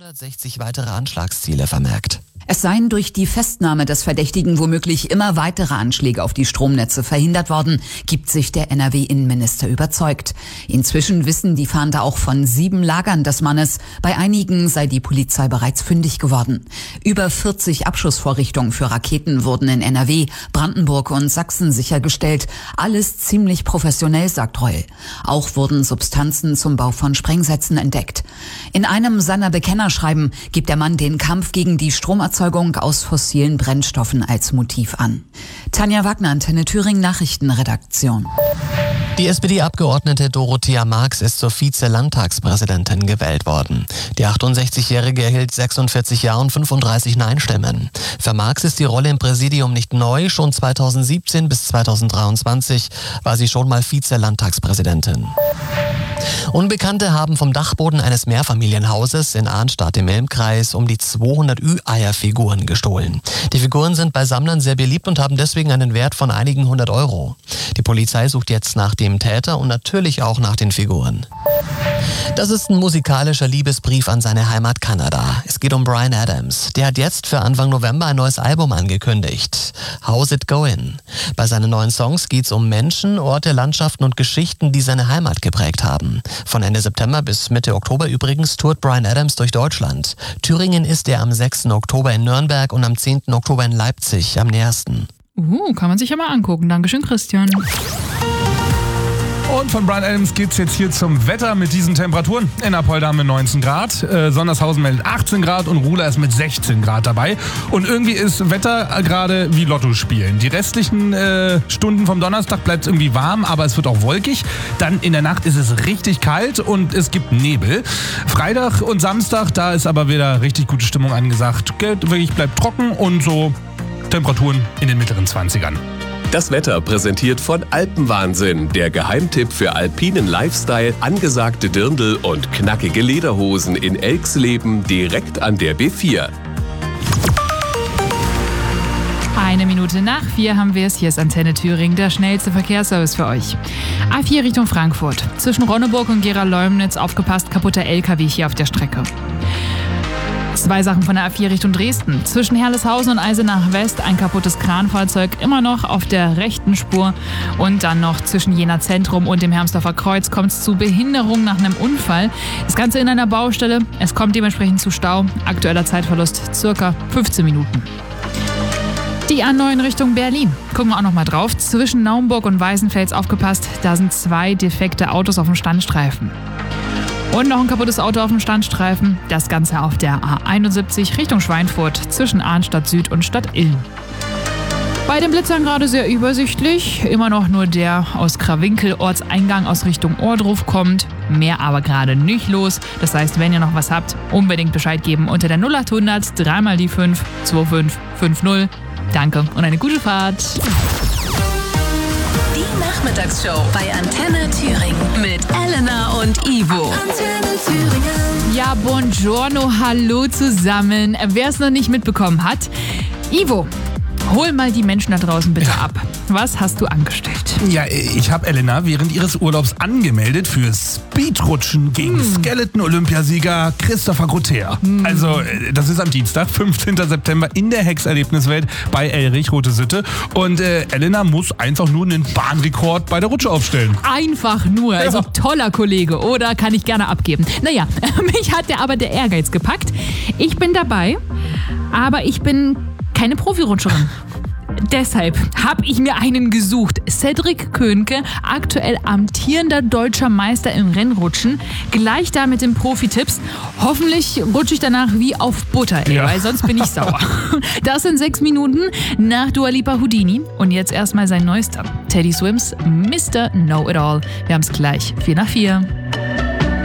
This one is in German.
160 weitere Anschlagsziele vermerkt. Es seien durch die Festnahme des Verdächtigen womöglich immer weitere Anschläge auf die Stromnetze verhindert worden, gibt sich der NRW-Innenminister überzeugt. Inzwischen wissen die Fahnder auch von 7 Lagern des Mannes. Bei einigen sei die Polizei bereits fündig geworden. Über 40 Abschussvorrichtungen für Raketen wurden in NRW, Brandenburg und Sachsen sichergestellt. Alles ziemlich professionell, sagt Reul. Auch wurden Substanzen zum Bau von Sprengsätzen entdeckt. In einem seiner Bekennerschreiben gibt der Mann den Kampf gegen die Stromerzeugung aus fossilen Brennstoffen als Motiv an. Tanja Wagner, Antenne Thüringen Nachrichtenredaktion. Die SPD-Abgeordnete Dorothea Marx ist zur Vize-Landtagspräsidentin gewählt worden. Die 68-Jährige erhielt 46 Ja und 35 Nein-Stimmen. Für Marx ist die Rolle im Präsidium nicht neu. Schon 2017 bis 2023 war sie schon mal Vize-Landtagspräsidentin. Unbekannte haben vom Dachboden eines Mehrfamilienhauses in Arnstadt im Ilm-Kreis um die 200 Ü-Eier-Figuren gestohlen. Die Figuren sind bei Sammlern sehr beliebt und haben deswegen einen Wert von einigen 100 €. Die Polizei sucht jetzt nach dem Täter und natürlich auch nach den Figuren. Das ist ein musikalischer Liebesbrief an seine Heimat Kanada. Es geht um Bryan Adams. Der hat jetzt für Anfang November ein neues Album angekündigt. How's It Goin'? Bei seinen neuen Songs geht's um Menschen, Orte, Landschaften und Geschichten, die seine Heimat geprägt haben. Von Ende September bis Mitte Oktober übrigens tourt Bryan Adams durch Deutschland. Thüringen ist er am 6. Oktober in Nürnberg und am 10. Oktober in Leipzig am nähersten. Kann man sich ja mal angucken. Dankeschön, Christian. Und von Bryan Adams geht's jetzt hier zum Wetter mit diesen Temperaturen. In Apolda haben wir 19 Grad, Sondershausen meldet 18 Grad und Ruhla ist mit 16 Grad dabei. Und irgendwie ist Wetter gerade wie Lotto spielen. Die restlichen Stunden vom Donnerstag bleibt es irgendwie warm, aber es wird auch wolkig. Dann in der Nacht ist es richtig kalt und es gibt Nebel. Freitag und Samstag, da ist aber wieder richtig gute Stimmung angesagt. Wirklich bleibt trocken und so Temperaturen in den mittleren 20ern. Das Wetter präsentiert von Alpenwahnsinn, der Geheimtipp für alpinen Lifestyle, angesagte Dirndl und knackige Lederhosen in Elxleben direkt an der B4. 3:01 haben wir es. Hier ist Antenne Thüringen, der schnellste Verkehrsservice für euch. A4 Richtung Frankfurt. Zwischen Ronneburg und Gera-Leumnitz aufgepasst, kaputter LKW hier auf der Strecke. 2 Sachen von der A4 Richtung Dresden. Zwischen Herleshausen und Eisenach West ein kaputtes Kranfahrzeug, immer noch auf der rechten Spur. Und dann noch zwischen Jena Zentrum und dem Hermsdorfer Kreuz kommt es zu Behinderung nach einem Unfall. Das Ganze in einer Baustelle. Es kommt dementsprechend zu Stau. Aktueller Zeitverlust circa 15 Minuten. Die A9 Richtung Berlin. Gucken wir auch noch mal drauf. Zwischen Naumburg und Weißenfels aufgepasst. Da sind 2 defekte Autos auf dem Standstreifen. Und noch ein kaputtes Auto auf dem Standstreifen. Das Ganze auf der A71 Richtung Schweinfurt zwischen Arnstadt Süd und Stadt Ilm. Bei den Blitzern gerade sehr übersichtlich. Immer noch nur der aus Krawinkel Ortseingang aus Richtung Ohrdruf kommt. Mehr aber gerade nicht los. Das heißt, wenn ihr noch was habt, unbedingt Bescheid geben unter der 0800 3 die 5 2550. Danke und eine gute Fahrt. Die Nachmittagsshow bei Antenne Thüringen mit Elena und Ivo. Antenne Thüringen. Ja, buongiorno, hallo zusammen. Wer es noch nicht mitbekommen hat, Ivo, hol mal die Menschen da draußen bitte ab. Was hast du angestellt? Ja, ich habe Elena während ihres Urlaubs angemeldet für Speedrutschen gegen Skeleton-Olympiasieger Christopher Grotter. Also, das ist am Dienstag, 15. September in der Hex-Erlebniswelt bei Elrich, Rote Sitte. Und Elena muss einfach nur einen Bahnrekord bei der Rutsche aufstellen. Einfach nur, also toller Kollege, oder? Kann ich gerne abgeben. Naja, mich hat aber der Ehrgeiz gepackt. Ich bin dabei, aber ich bin keine Profirutscherin. Deshalb habe ich mir einen gesucht. Cedric Könke, aktuell amtierender deutscher Meister im Rennrutschen. Gleich da mit den Profi-Tipps. Hoffentlich rutsche ich danach wie auf Butter, weil sonst bin ich sauer. Das sind 6 Minuten nach Dua Lipa Houdini. Und jetzt erstmal sein neuester. Teddy Swims, Mr. Know-It-All. Wir haben es gleich. 4 nach 4.